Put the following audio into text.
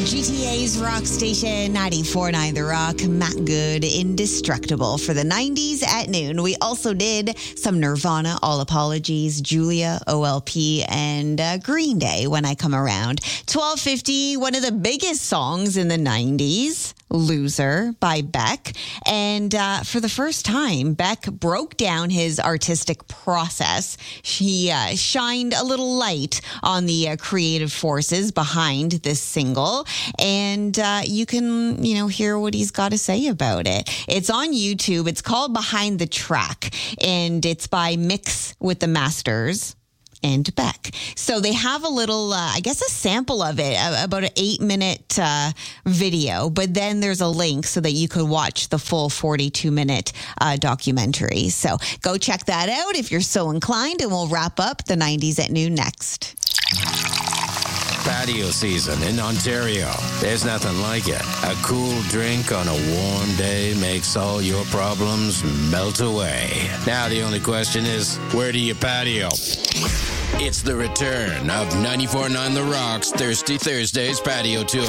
GTA's rock station, 94.9 The Rock. Matt Good, Indestructible for the 90s at noon. We also did some Nirvana, All Apologies, Julia, OLP, and Green Day, When I Come Around. 12:50, one of the biggest songs in the 90s, Loser by Beck. And for the first time, Beck broke down his artistic process. She shined a little light on the creative forces behind this single. And you can, hear what he's got to say about it. It's on YouTube. It's called Behind the Track. And it's by Mix with the Masters and Beck. So they have a little, a sample of it, about an 8-minute video, but then there's a link so that you could watch the full 42-minute documentary. So go check that out if you're so inclined, and we'll wrap up the 90s at noon next. Patio season in Ontario. There's nothing like it. A cool drink on a warm day makes all your problems melt away. Now the only question is, where do you patio? It's the return of 94.9 The Rock's Thirsty Thursdays Patio Tour.